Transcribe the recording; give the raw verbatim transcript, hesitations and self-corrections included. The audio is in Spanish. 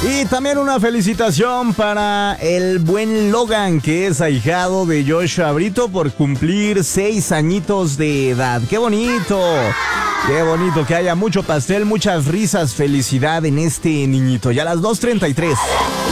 Y también una felicitación para el buen Logan, que es ahijado de Joshua Brito por cumplir seis añitos de edad. ¡Qué bonito! ¡Qué bonito! Que haya mucho pastel, muchas risas, felicidad en este niñito. Ya a las dos treinta y tres.